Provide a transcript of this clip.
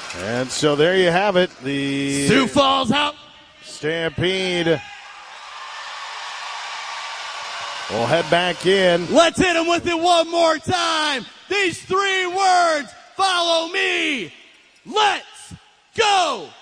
And so there you have it. The Sioux Falls out. Stampede will head back in. Let's hit them with it one more time. These 3 words, follow me. Let's go